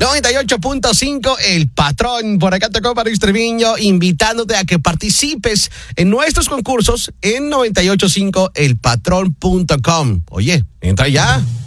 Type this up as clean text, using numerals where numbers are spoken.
98.5, El Patrón. Por acá tocó Paris Treviño, invitándote a que participes en nuestros concursos en 985elpatrón.com. Oye, entra ya.